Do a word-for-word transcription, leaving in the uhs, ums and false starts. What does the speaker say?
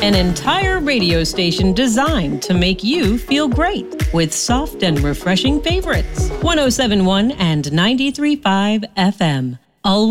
An entire radio station designed to make you feel great with soft and refreshing favorites. one oh seven point one and ninety-three point five F M. Always